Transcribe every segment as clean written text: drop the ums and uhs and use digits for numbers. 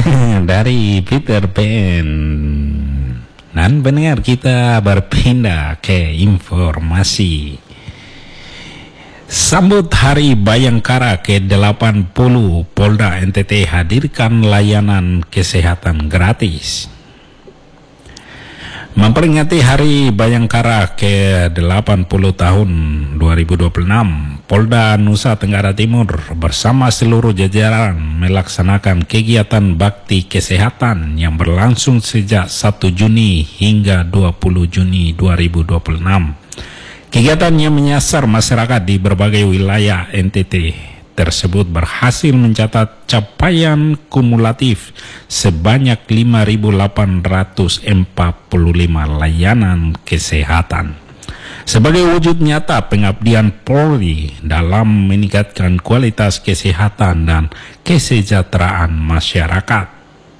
dari Peter Pan. Dan pendengar, kita berpindah ke informasi. Sambut Hari Bayangkara ke-80, Polda NTT hadirkan layanan kesehatan gratis. Memperingati Hari Bayangkara ke-80 tahun 2026, Polda Nusa Tenggara Timur bersama seluruh jajaran melaksanakan kegiatan bakti kesehatan yang berlangsung sejak 1 Juni hingga 20 Juni 2026. Kegiatan yang menyasar masyarakat di berbagai wilayah NTT tersebut berhasil mencatat capaian kumulatif sebanyak 5.845 layanan kesehatan. Sebagai wujud nyata pengabdian Polri dalam meningkatkan kualitas kesehatan dan kesejahteraan masyarakat.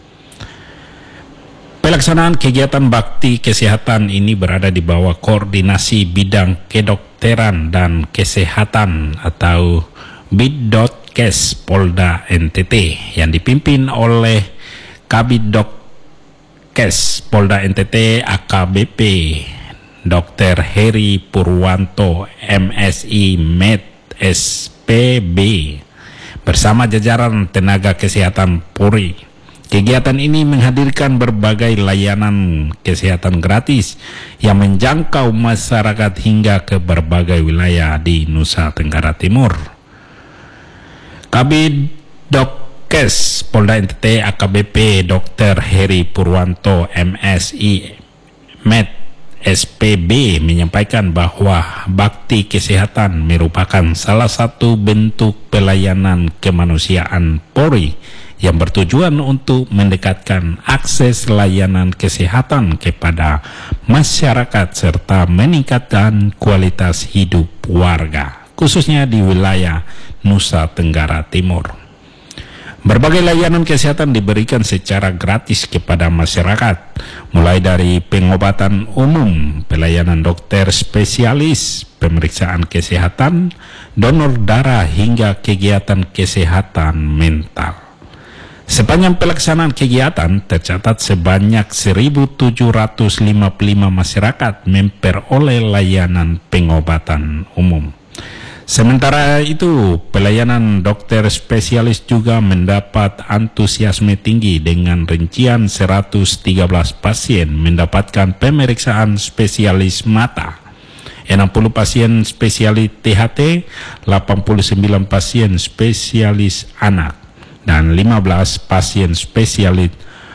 Pelaksanaan kegiatan bakti kesehatan ini berada di bawah koordinasi bidang kedokteran dan kesehatan atau Bid.Kes Polda NTT yang dipimpin oleh Kabid.Kes Polda NTT AKBP Dr. Heri Purwanto MSI Med SPB bersama jajaran tenaga kesehatan Polri. Kegiatan ini menghadirkan berbagai layanan kesehatan gratis yang menjangkau masyarakat hingga ke berbagai wilayah di Nusa Tenggara Timur. Kabid.Kes Polda NTT AKBP Dr. Heri Purwanto MSI Med SPB menyampaikan bahwa bakti kesehatan merupakan salah satu bentuk pelayanan kemanusiaan Polri yang bertujuan untuk mendekatkan akses layanan kesehatan kepada masyarakat serta meningkatkan kualitas hidup warga, khususnya di wilayah Nusa Tenggara Timur. Berbagai layanan kesehatan diberikan secara gratis kepada masyarakat, mulai dari pengobatan umum, pelayanan dokter spesialis, pemeriksaan kesehatan, donor darah, hingga kegiatan kesehatan mental. Sepanjang pelaksanaan kegiatan, tercatat sebanyak 1.755 masyarakat memperoleh layanan pengobatan umum. Sementara itu, pelayanan dokter spesialis juga mendapat antusiasme tinggi dengan rincian 113 pasien mendapatkan pemeriksaan spesialis mata, 60 pasien spesialis THT, 89 pasien spesialis anak, dan 15 pasien spesialis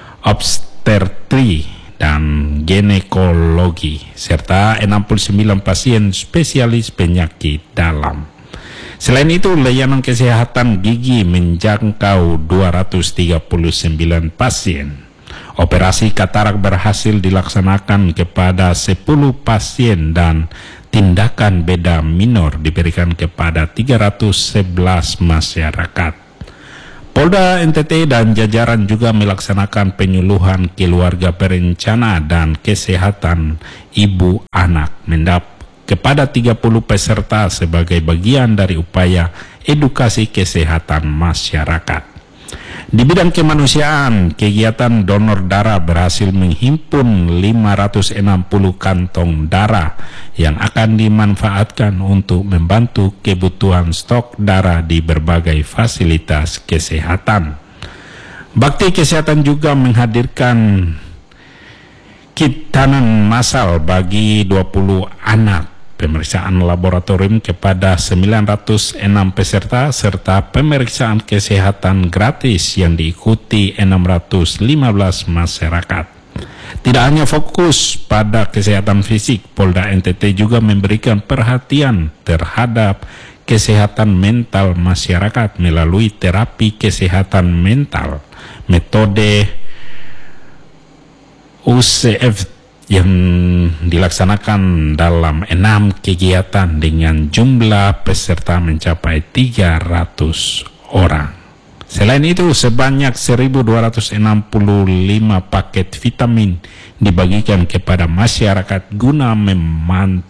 obstetri dan ginekologi, serta 69 pasien spesialis penyakit dalam. Selain itu, layanan kesehatan gigi menjangkau 239 pasien. Operasi katarak berhasil dilaksanakan kepada 10 pasien dan tindakan beda minor diberikan kepada 311 masyarakat. Polda NTT dan jajaran juga melaksanakan penyuluhan keluarga berencana dan kesehatan ibu anak kepada 30 peserta sebagai bagian dari upaya edukasi kesehatan masyarakat. Di bidang kemanusiaan, kegiatan donor darah berhasil menghimpun 560 kantong darah yang akan dimanfaatkan untuk membantu kebutuhan stok darah di berbagai fasilitas kesehatan. Bakti kesehatan juga menghadirkan kit tanam massal bagi 20 anak, pemeriksaan laboratorium kepada 906 peserta, serta pemeriksaan kesehatan gratis yang diikuti 615 masyarakat. Tidak hanya fokus pada kesehatan fisik, Polda NTT juga memberikan perhatian terhadap kesehatan mental masyarakat melalui terapi kesehatan mental, metode UCF yang dilaksanakan dalam 6 kegiatan dengan jumlah peserta mencapai 300 orang. Selain itu, sebanyak 1.265 paket vitamin dibagikan kepada masyarakat guna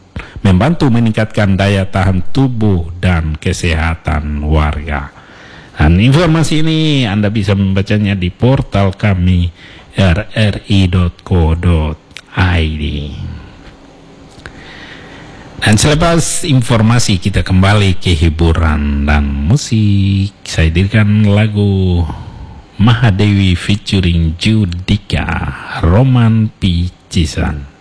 membantu meningkatkan daya tahan tubuh dan kesehatan warga. Dan informasi ini Anda bisa membacanya di portal kami rri.co.id. Dan selepas informasi kita kembali ke hiburan dan musik. Saya hadirkan lagu Mahadewi featuring Judika, Roman Picisan.